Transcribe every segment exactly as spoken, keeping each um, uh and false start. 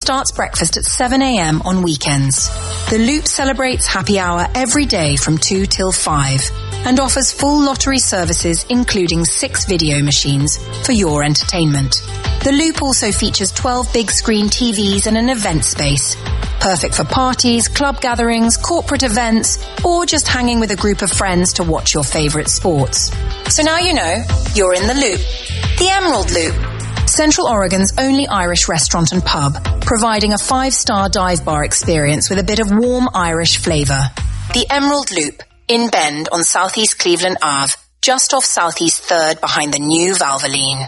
starts breakfast at seven a.m. on weekends. The Loop celebrates happy hour every day from two till five and offers full lottery services including six video machines for your entertainment. The Loop also features twelve big screen T Vs and an event space, perfect for parties, club gatherings, corporate events, or just hanging with a group of friends to watch your favorite sports. So now you know, you're in the Loop. The Emerald Loop. Central Oregon's only Irish restaurant and pub, providing a five-star dive bar experience with a bit of warm Irish flavour. The Emerald Loop, in Bend on Southeast Cleveland Avenue, just off Southeast third behind the new Valvoline.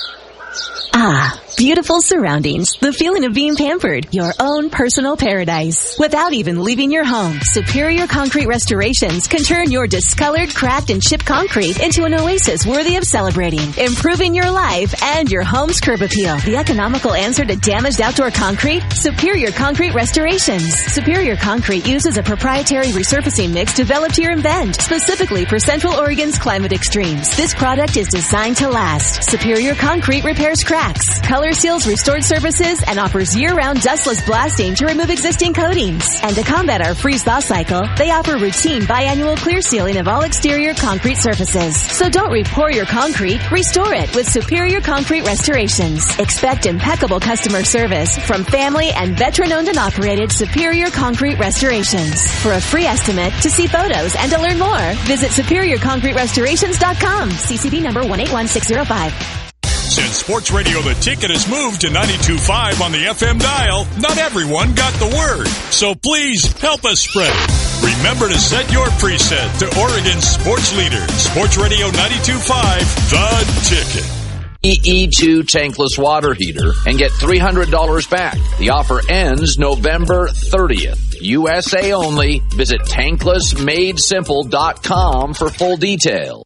Ah, beautiful surroundings. The feeling of being pampered. Your own personal paradise. Without even leaving your home, Superior Concrete Restorations can turn your discolored, cracked, and chipped concrete into an oasis worthy of celebrating, improving your life and your home's curb appeal. The economical answer to damaged outdoor concrete? Superior Concrete Restorations. Superior Concrete uses a proprietary resurfacing mix developed here in Bend, specifically for Central Oregon's climate extremes. This product is designed to last. Superior Concrete repairs cracks, color seals restored surfaces, and offers year-round dustless blasting to remove existing coatings. And to combat our freeze-thaw cycle, they offer routine biannual clear sealing of all exterior concrete surfaces. So don't repour your concrete, restore it with Superior Concrete Restorations. Expect impeccable customer service from family and veteran-owned and operated Superior Concrete Restorations. For a free estimate, to see photos, and to learn more, visit superior concrete restorations dot com. C C B number one eight one six zero five. Since Sports Radio The Ticket has moved to ninety-two point five on the F M dial, not everyone got the word. So please help us spread it. Remember to set your preset to Oregon's sports leader, Sports Radio ninety-two point five, The Ticket. E E two tankless water heater and get three hundred dollars back. The offer ends November thirtieth. U S A only. Visit tankless made simple dot com for full detail.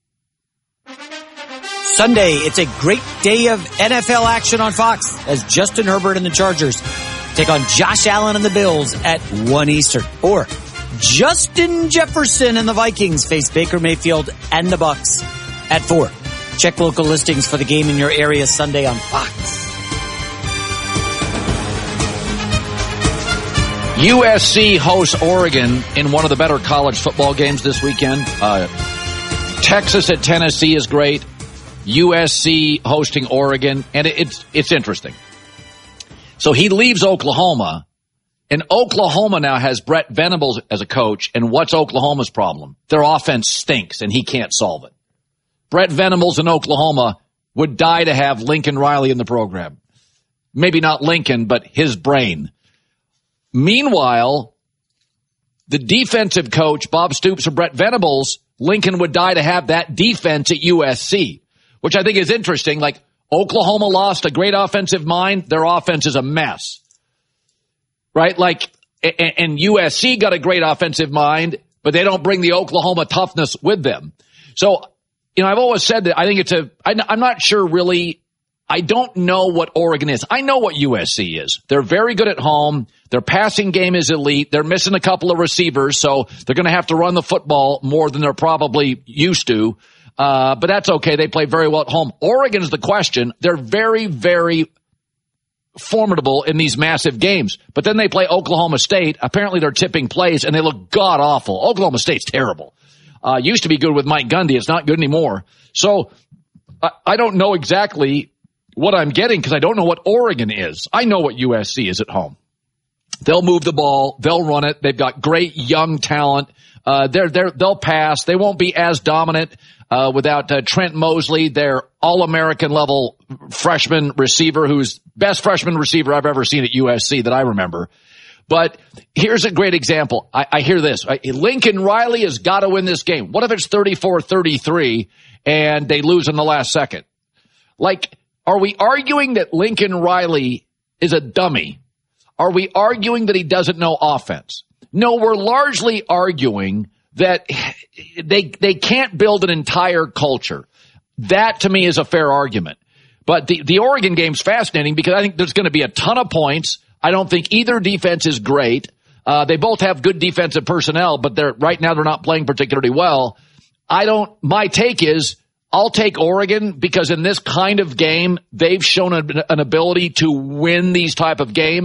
Sunday, it's a great day of N F L action on Fox as Justin Herbert and the Chargers take on Josh Allen and the Bills at one Eastern. Or Justin Jefferson and the Vikings face Baker Mayfield and the Bucks at four. Check local listings for the game in your area Sunday on Fox. U S C hosts Oregon in one of the better college football games this weekend. Uh, Texas at Tennessee is great. U S C hosting Oregon, and it's it's interesting. So he leaves Oklahoma, and Oklahoma now has Brett Venables as a coach, and what's Oklahoma's problem? Their offense stinks, and he can't solve it. Brett Venables in Oklahoma would die to have Lincoln Riley in the program. Maybe not Lincoln, but his brain. Meanwhile, the defensive coach, Bob Stoops or Brett Venables, Lincoln would die to have that defense at U S C. Which I think is interesting. Like, Oklahoma lost a great offensive mind. Their offense is a mess. Right? Like, and U S C got a great offensive mind, but they don't bring the Oklahoma toughness with them. So, you know, I've always said that I think it's a, I'm not sure really, I don't know what Oregon is. I know what U S C is. They're very good at home. Their passing game is elite. They're missing a couple of receivers, so they're going to have to run the football more than they're probably used to. Uh, but that's okay. They play very well at home. Oregon's the question. They're very, very formidable in these massive games. But then they play Oklahoma State. Apparently they're tipping plays, and they look god-awful. Oklahoma State's terrible. Uh, used to be good with Mike Gundy. It's not good anymore. So I, I don't know exactly what I'm getting because I don't know what Oregon is. I know what U S C is at home. They'll move the ball. They'll run it. They've got great young talent. Uh, they're, they're, they'll pass. They won't be as dominant. Uh, without uh, Trent Mosley, their all-American level freshman receiver, who's best freshman receiver I've ever seen at U S C that I remember. But here's a great example. I, I hear this. Right? Lincoln Riley has got to win this game. What if it's thirty-four thirty-three and they lose in the last second? Like, are we arguing that Lincoln Riley is a dummy? Are we arguing that he doesn't know offense? No, we're largely arguing that they they can't build an entire culture. That, to me, is a fair argument. But the, the Oregon game's fascinating because I think there's going to be a ton of points. I don't think either defense is great. Uh, they both have good defensive personnel, but they're right now they're not playing particularly well. I don't – my take is I'll take Oregon because in this kind of game, they've shown an, an ability to win these type of games.